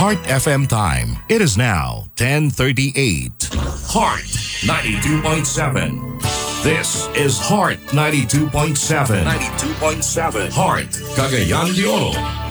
Heart FM time. It is now 10:38. Heart 92.7. This is Heart 92.7. 92.7. Heart, Cagayan de Oro.